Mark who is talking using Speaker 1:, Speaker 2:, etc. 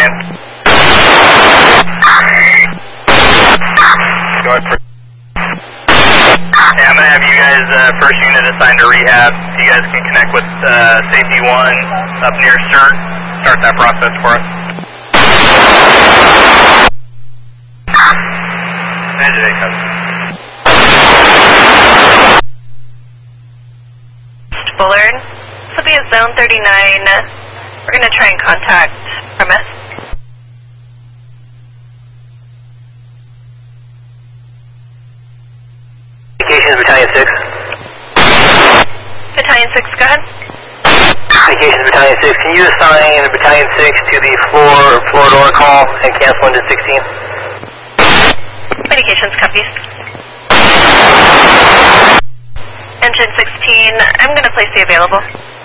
Speaker 1: Battalion. Go ahead. Yeah, I'm going to have you guys, first unit assigned to rehab, so you guys can connect with Safety 1 up near CERT. Start that process for us.
Speaker 2: Bullard, this will be a Zone 39. We're going to try and contact premise.
Speaker 1: Communications Battalion 6.
Speaker 2: Battalion 6, go ahead.
Speaker 1: Communications Battalion 6, can you assign Battalion 6 to the floor door call and cancel into 16?
Speaker 2: Communications copies. Engine 16, I'm going to place the available.